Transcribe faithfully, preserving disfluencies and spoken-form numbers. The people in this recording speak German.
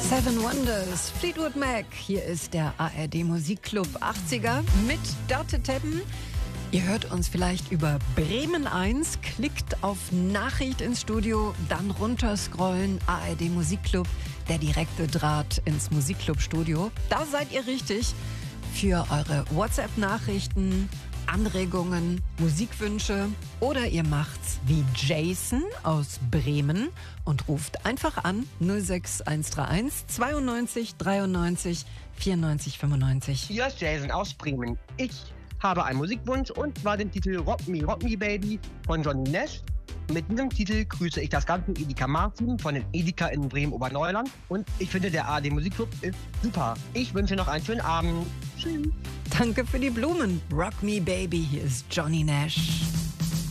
Seven Wonders, Fleetwood Mac. Hier ist der A R D Musikclub achtziger mit Dörte Teppen. Ihr hört uns vielleicht über Bremen eins, klickt auf Nachricht ins Studio, dann runterscrollen, A R D Musikclub, der direkte Draht ins Musikclub-Studio. Da seid ihr richtig für eure WhatsApp-Nachrichten, Anregungen, Musikwünsche oder ihr macht's wie Jason aus Bremen und ruft einfach an null sechs eins drei eins zweiundneunzig dreiundneunzig vierundneunzig fünfundneunzig. Hier ist Jason aus Bremen. Ich habe einen Musikwunsch und zwar den Titel Rock Me, Rock Me Baby von Johnny Nash. Mit diesem Titel grüße ich das ganze Edeka Martin von den Edeka in Bremen-Oberneuland und ich finde, der A R D Musikclub ist super. Ich wünsche noch einen schönen Abend. Tschüss. Danke für die Blumen. Rock Me Baby, hier ist Johnny Nash.